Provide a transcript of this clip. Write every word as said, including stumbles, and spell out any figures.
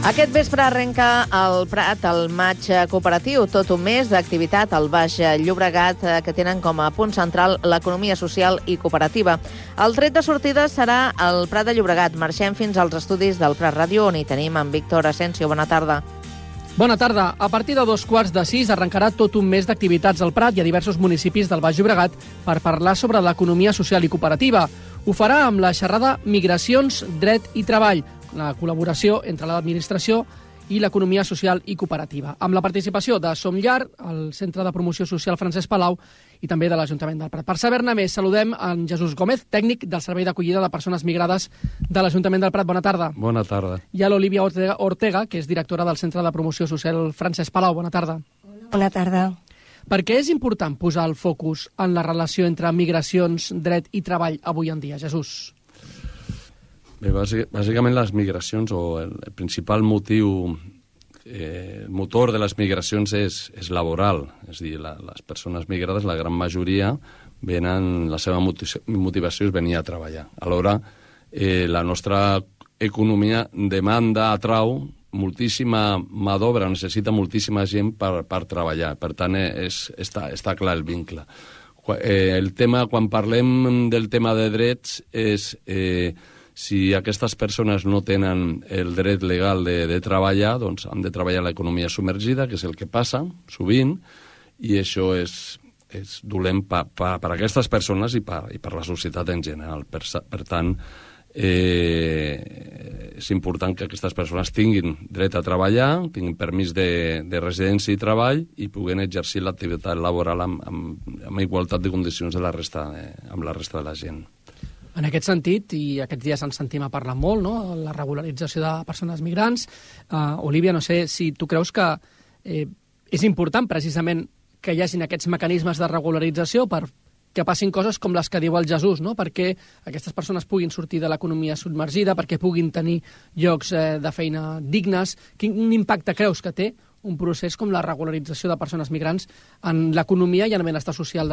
Aquest vespre arrenca al Prat el maig cooperatiu, tot un mes d'activitat al Baix Llobregat que tenen com a punt central l'economia social i cooperativa. El tret de sortida serà el Prat de Llobregat. Marxem fins als estudis del Prat Ràdio, on hi tenim en Víctor Asensio. Bona tarda. Bona tarda. A partir de dos quarts de sis arrencarà tot un mes d'activitats al Prat i a diversos municipis del Baix Llobregat per parlar sobre l'economia social i cooperativa. Ho farà amb la xerrada Migracions, Dret i Treball, la col·laboració entre l'administració i l'economia social i cooperativa, amb la participació de Som Llar, el Centre de Promoció Social Francesc Palau, i també de l'Ajuntament del Prat. Per saber-ne més, saludem en Jesús Gómez, tècnic del Servei d'Acollida de Persones Migrades de l'Ajuntament del Prat. Bona tarda. Bona tarda. I a l'Olivia Ortega, Ortega, que és directora del Centre de Promoció Social Francesc Palau. Bona tarda. Bona tarda. Per què és important posar el focus en la relació entre migracions, dret i treball avui en dia, Jesús? Bé, bàsicament les migracions, o el principal motiu, eh, el motor de les migracions és, és laboral. És a dir, la, les persones migrades, la gran majoria, venen, la seva motivació és venir a treballar. Alhora, eh, la nostra economia demanda, atrau moltíssima mà d'obra, necessita moltíssima gent per, per treballar. Per tant, és, està, està clar el vincle. Eh, el tema, quan parlem del tema de drets, és... Eh, Si aquestes persones no tenen el dret legal de, de treballar, doncs han de treballar a l'economia submergida, que és el que passa sovint, i això és, és dolent per, per, per aquestes persones i per, i per la societat en general. Per, per tant, eh, és important que aquestes persones tinguin dret a treballar, tinguin permís de, de residència i treball i puguen exercir l'activitat laboral amb, amb, amb igualtat de condicions de la resta, eh, amb la resta de la gent. En aquest sentit, i aquests dies ens sentim a parlar molt, no?, la regularització de persones migrants. Uh, Olivia, no sé si tu creus que eh, és important precisament que hi hagin aquests mecanismes de regularització per que passin coses com les que diu el Jesús, no?, perquè aquestes persones puguin sortir de l'economia submergida, perquè puguin tenir llocs eh, de feina dignes. Quin impacte creus que té un procés com la regularització de persones migrants en l'economia i en el benestar social